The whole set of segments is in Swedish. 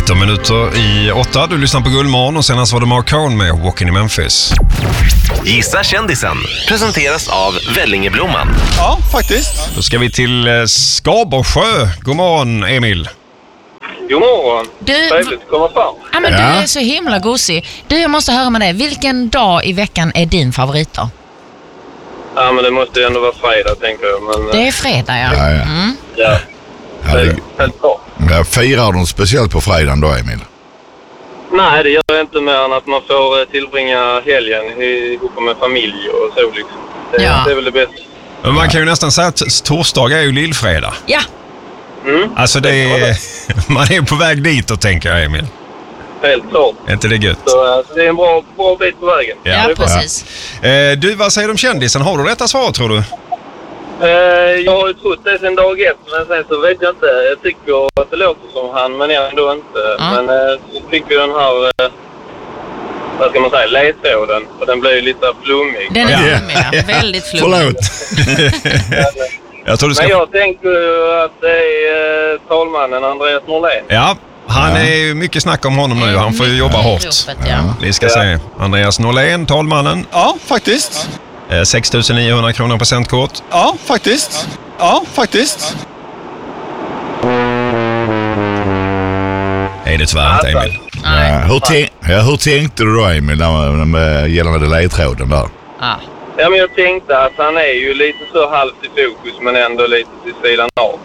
19 minuter i 8. Du lyssnar på Guldmorgon och senast var det Marcone med Walking in Memphis. Gissa kändisen presenteras av Vällingeblomman. Ja, faktiskt. Då ska vi till Skabersjö. God morgon, Emil. God morgon. Trevligt att komma fram. Ja, men du är så himla gosig. Du, jag måste höra med dig. Vilken dag i veckan är din favorit då? Ja, men det måste ju ändå vara fredag, tänker jag. Men, det är fredag, ja. Ja. Ja. Det är helt bra. Jag firar de speciellt på fredagen då, Emil? Nej, det gör jag inte mer än att man får tillbringa helgen ihop med familj och så liksom. Det är väl det bästa. Men man kan ju nästan säga att torsdag är ju lillfredag. Ja. Alltså man är på väg dit och tänker jag, Emil. Helt klart. Är inte det gött? Så det är en bra bit på vägen. Ja, precis. Du, vad säger du om kändisen? Har du rätta svar, tror du? Jag har ju trott det sedan dag ett, men sen så vet jag inte. Jag tycker att det låter som han, men ändå inte. Men så fick vi den här, vad ska man säga, ledtråden. Och den blev ju lite flummig. Den är flummig, ja. Väldigt flummig. Förlåt. Men jag tänker att det är talmannen Andreas Norlén. Ja, han är ju mycket snack om honom nu. Han får ju jobba hårt. Vi ska se. Andreas Norlén, talmannen. Ja, faktiskt. 6 900 kronor presentkort. Ja, faktiskt. Nej, det tyvärr inte, Emil. Hur tänkte du då, Emil, när gällande ledtråden där? Ja, men jag tänkte att han är ju lite så halvt i fokus, men ändå lite till sidan av.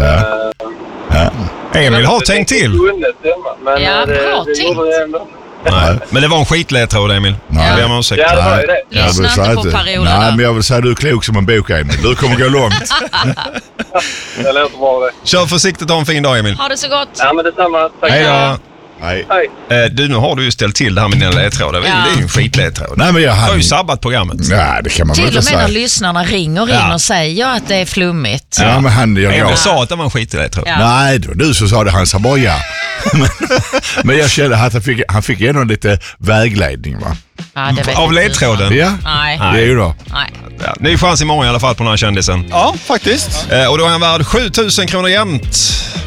Emil har tänkt till. Men bra tänkt. Nej, men det var en skitledtråd, Emil. Nej. Jag ber om ursäkt. Ja, det var ju det. Lyssna inte på parolerna. Nej, men jag vill säga att du är klok som en bok, Emil. Du kommer gå långt. Det låter bra det. Kör försiktigt och ha en fin dag, Emil. Ha det så gott. Ja, men detsamma. Tack. Hej då. Nej. Du, nu har du ju ställt till det här med dina ledtrådar. Det är ju en skitledtråd. Nej, men Du har ju sabbat programmet. Nej, det kan man väl Till inte och med när säga. lyssnarna ringer in och säger att det är flummigt. Ja, men Emil sa att det var en skitledtråd. Ja. Nej, det var du som sa det. Han sa bara ja. Men jag kände att han fick ändå lite vägledning, va? Ja, det vet Av inte ledtråden? Ja, Nej. det är ju då. Nej. Ja, det är chans imorgon i alla fall på den här kändisen. Ja, faktiskt. Och då är han värd 7 000 kronor jämt.